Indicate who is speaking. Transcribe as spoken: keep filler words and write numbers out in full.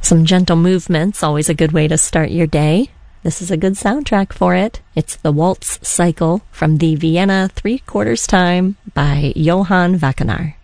Speaker 1: Some gentle movements, always a good way to start your day. This is a good soundtrack for it. It's the Waltz Cycle from the Vienna Three Quarters Time by Johann Wackenaar.